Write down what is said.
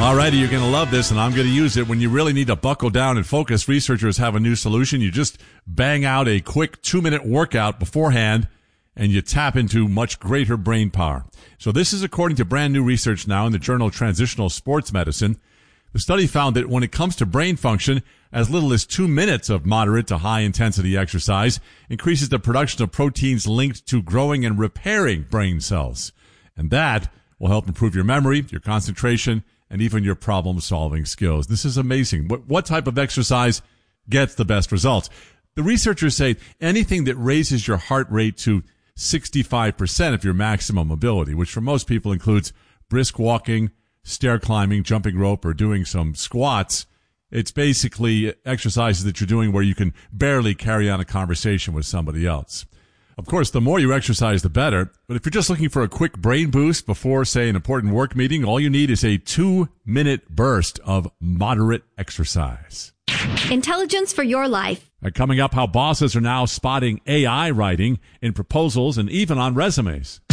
Alrighty, you're going to love this, and I'm going to use it. When you really need to buckle down and focus, researchers have a new solution. You just bang out a quick 2-minute workout beforehand, and you tap into much greater brain power. So this is according to brand new research now in the journal Transitional Sports Medicine. The study found that when it comes to brain function, as little as 2 minutes of moderate to high intensity exercise increases the production of proteins linked to growing and repairing brain cells. And that will help improve your memory, your concentration, and even your problem-solving skills. This is amazing. What type of exercise gets the best results? The researchers say anything that raises your heart rate to 65% of your maximum ability, which for most people includes brisk walking, stair climbing, jumping rope, or doing some squats. It's basically exercises that you're doing where you can barely carry on a conversation with somebody else. Of course, the more you exercise, the better. But if you're just looking for a quick brain boost before, say, an important work meeting, all you need is a 2-minute burst of moderate exercise. Intelligence for your life. And coming up, how bosses are now spotting AI writing in proposals and even on resumes.